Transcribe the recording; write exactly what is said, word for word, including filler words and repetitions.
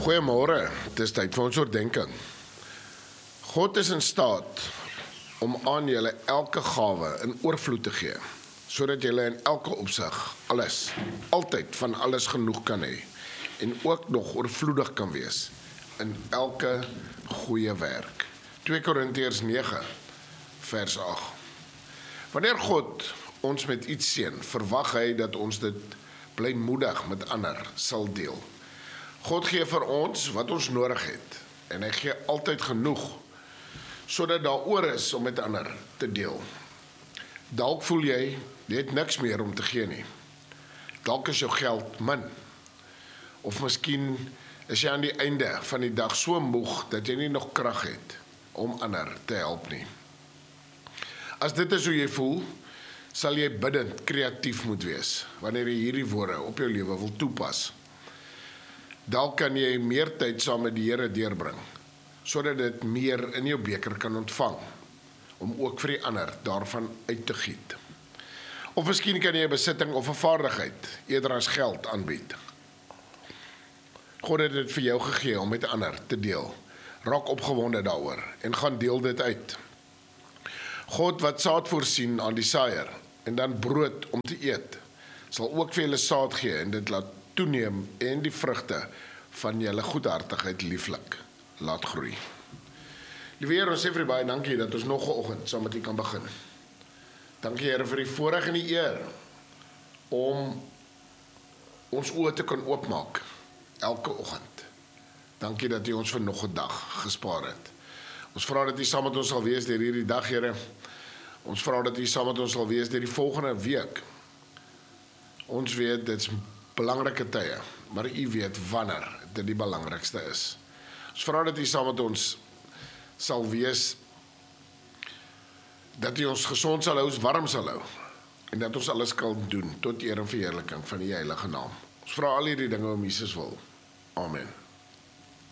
Goeiemôre, het is tyd vir ons oordeenking. God is in staat om aan julle elke gawe in oorvloed te gee, sodat julle in elke opsig alles, altyd van alles genoeg kan hê, en ook nog oorvloedig kan wees in elke goeie werk. twee Korintiërs nege, vers agt. Wanneer God ons met iets seën, verwag hy dat ons dit blymoedig met ander sal deel. God gee vir ons wat ons nodig het, en hy gee altyd genoeg, sodat daar oor is om met ander te deel. Dalk voel jy, jy het niks meer om te gee nie. Dalk is jou geld min, of miskien is jy aan die einde van die dag so moeg, dat jy nie nog krag het om ander te help nie. As dit is hoe jy voel, sal jy bidend kreatief moet wees, wanneer jy hierdie woorde op jou lewe wil toepas. Dalk kan jy meer tyd saam met die Here deurbring, sodat dit meer in jou beker kan ontvang, om ook vir die ander daarvan uit te giet. Of miskien kan jy 'n besitting of 'n vaardigheid eerder as geld aanbied. God het dit vir jou gegee om met ander te deel. Raak opgewonde daaroor en gaan deel dit uit. God wat saad voorsien aan die saaier en dan brood om te eet, sal ook vir julle saad gee en dit laat toeneem en die vrugte van julle goedhartigheid lieflik laat groei. Liewe Here, ons sê vir U baie dankie dat ons nog 'n oggend saam met U kan begin. Dankie Here vir die voorreg en die eer om ons oë te kan oopmaak elke oggend. Dankie dat U ons vir nog 'n dag gespaar het. Ons vra dat U saam met ons sal wees deur hierdie dag, Here. Ons vra dat U saam met ons sal wees deur die volgende week. Ons weet dit is belangrike tye, maar U weet wanneer dit die belangrikste is. Ons vra dat U saam met ons sal wees, dat U ons gesond sal hou, ons warm sal hou, en dat ons alles kan doen tot eer en verheerliking van die heilige naam. Ons vra al hierdie dinge om Jesus wil. Amen.